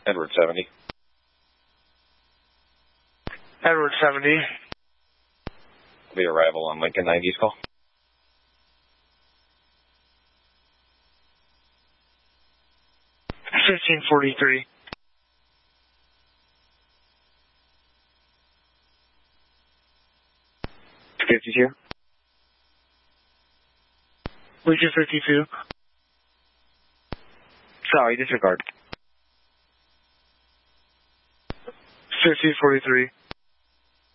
Edward 70. Edward 70. The arrival on Lincoln 90's call. $15.43. $52. Legion 52. Sorry, disregard. 15.43.